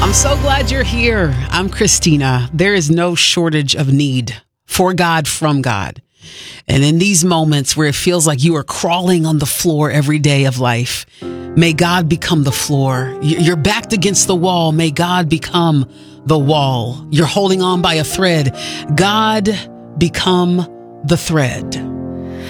I'm so glad you're here. I'm Christina. There is no shortage of need for God from God. And in these moments where it feels like you are crawling on the floor every day of life, may God become the floor. You're backed against the wall. May God become the wall. You're holding on by a thread. God become the thread.